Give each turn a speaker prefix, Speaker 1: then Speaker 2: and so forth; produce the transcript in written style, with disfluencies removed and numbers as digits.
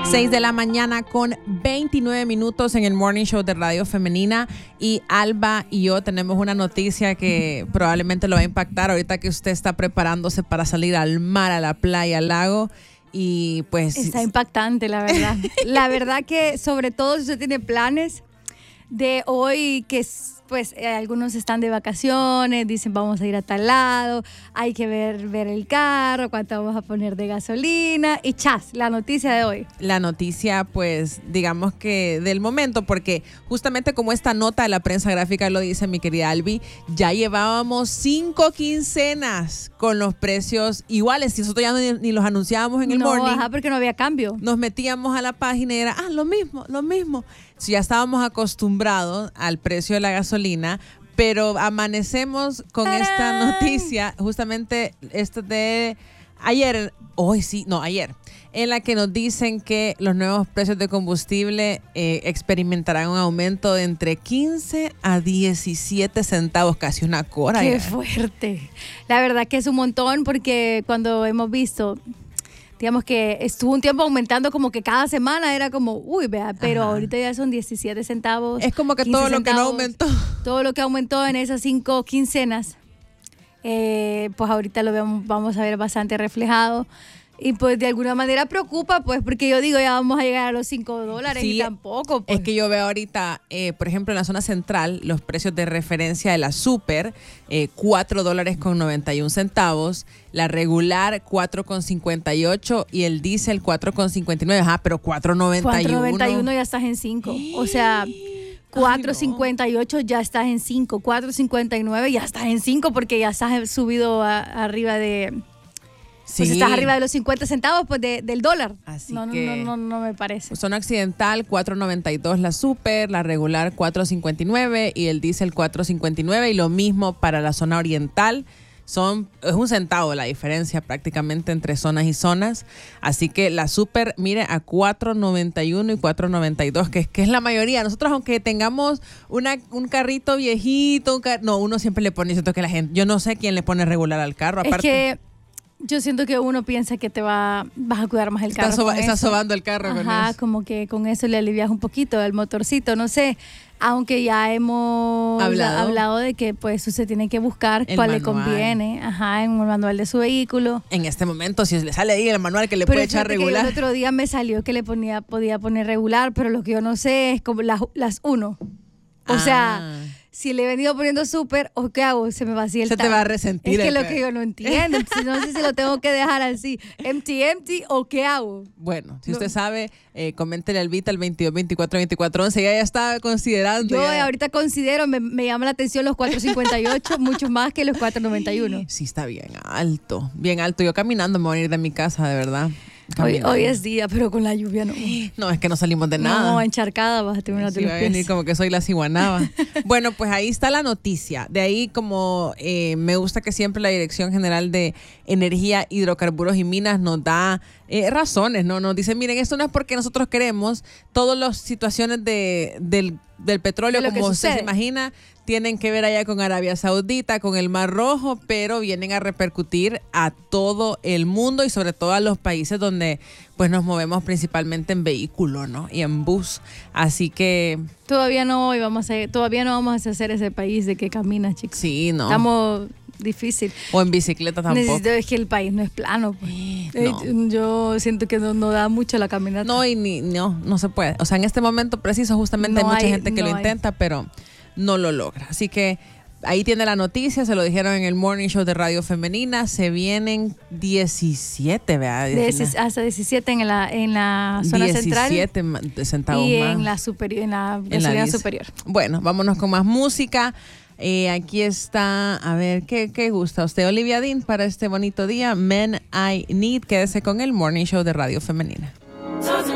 Speaker 1: 6 de la mañana con 29 minutos en el Morning Show de Radio Femenina. Y Alba y yo tenemos una noticia que probablemente lo va a impactar ahorita que usted está preparándose para salir al mar, a la playa, al lago. Y pues...
Speaker 2: Está impactante, la verdad. La verdad que sobre todo si usted tiene planes de hoy que pues algunos están de vacaciones, dicen vamos a ir a tal lado, hay que ver el carro, cuánto vamos a poner de gasolina y chas, la noticia de hoy.
Speaker 1: La noticia, pues, digamos que del momento, porque justamente como esta nota de la prensa gráfica lo dice mi querida Albi, ya llevábamos 5 quincenas con los precios iguales, y nosotros ya ni los anunciábamos en el morning.
Speaker 2: Ajá, porque no había cambio.
Speaker 1: Nos metíamos a la página y era, lo mismo. Si ya estábamos acostumbrados al precio de la gasolina, pero amanecemos con esta noticia, justamente esto de ayer, en la que nos dicen que los nuevos precios de combustible experimentarán un aumento de entre 15 a 17 centavos, casi una cora.
Speaker 2: ¡Qué fuerte! La verdad que es un montón porque cuando hemos visto... Digamos que estuvo un tiempo aumentando como que cada semana era como, pero ahorita ya son 17 centavos.
Speaker 1: Es como que todo
Speaker 2: centavos,
Speaker 1: lo que no aumentó.
Speaker 2: Todo lo que aumentó en esas 5 quincenas, pues ahorita lo vamos a ver bastante reflejado. Y pues de alguna manera preocupa, pues, porque yo digo, ya vamos a llegar a los $5
Speaker 1: sí,
Speaker 2: y tampoco. Pues.
Speaker 1: Es que yo veo ahorita, por ejemplo, en la zona central, los precios de referencia de la super, $4.91, la regular $4.58 y el diésel $4.59. Pero $4.91.
Speaker 2: $4.91 ya estás en 5. O sea... 4.58 ya estás en 5, 4.59 ya estás en 5 porque ya estás subido arriba de... Sí. Pues estás arriba de los 50 centavos pues del dólar.
Speaker 1: Así
Speaker 2: no me parece.
Speaker 1: Zona occidental, $4.92 la super, la regular $4.59 y el diésel $4.59 y lo mismo para la zona oriental. Es un centavo la diferencia prácticamente entre zonas y zonas. Así que la super, mire, a $4.91 y $4.92, que es la mayoría. Nosotros, aunque tengamos un carrito viejito, uno siempre le pone, siento que la gente, yo no sé quién le pone regular al carro. Aparte,
Speaker 2: es que yo siento que uno piensa que vas a cuidar más el carro.
Speaker 1: Está sobando el carro con eso.
Speaker 2: Ajá, como que con eso le alivias un poquito el motorcito, no sé. Aunque ya hemos hablado de que pues usted tiene que buscar cuál le conviene, en un manual de su vehículo.
Speaker 1: En este momento, si le sale ahí el manual que le puede echar regular.
Speaker 2: El otro día me salió que podía poner regular, pero lo que yo no sé es como las 1. O sea, si le he venido poniendo súper, ¿o qué hago? Se me vacía el tanque.
Speaker 1: Se te va a resentir.
Speaker 2: Es que lo que yo no entiendo. No sé si lo tengo que dejar así, empty, o qué hago.
Speaker 1: Bueno, si usted sabe, coméntele al Vita al 22 24 24 11. Ya está considerando.
Speaker 2: Yo ahorita considero, me llama la atención los 4.58, mucho más que los 4.91.
Speaker 1: Sí, está bien alto. Bien alto. Yo caminando me voy a ir de mi casa, de verdad.
Speaker 2: Hoy es día, pero con la lluvia no.
Speaker 1: No, es que no salimos de nada.
Speaker 2: No, encharcada vas a terminar de los pies.
Speaker 1: Venir como que soy la ciguanaba. Bueno, pues ahí está la noticia. De ahí, como me gusta que siempre la Dirección General de Energía, Hidrocarburos y Minas nos da razones, ¿no? Nos dice, miren, esto no es porque nosotros queremos. Todas las situaciones del petróleo, como usted se imagina, tienen que ver allá con Arabia Saudita, con el Mar Rojo, pero vienen a repercutir a todo el mundo y sobre todo a los países donde pues nos movemos principalmente en vehículo, ¿no? Y en bus. Así que
Speaker 2: todavía no vamos a hacer ese país de que camina, chicos.
Speaker 1: Sí, no.
Speaker 2: Estamos difícil.
Speaker 1: O en bicicleta tampoco.
Speaker 2: Es que el país no es plano. Pues.
Speaker 1: No.
Speaker 2: Yo siento que no da mucho la caminata.
Speaker 1: No, no se puede. O sea, en este momento preciso justamente hay mucha gente que lo intenta, pero no lo logra. Así que ahí tiene la noticia, se lo dijeron en el Morning Show de Radio Femenina. Se vienen 17, ¿verdad?
Speaker 2: Hasta 17 en la zona central.
Speaker 1: 17 centavos
Speaker 2: y
Speaker 1: más.
Speaker 2: En la gasolina superior.
Speaker 1: Bueno, vámonos con más música. Aquí está, a ver, ¿qué gusta usted? Olivia Dean para este bonito día. Men I Need. Quédese con el Morning Show de Radio Femenina.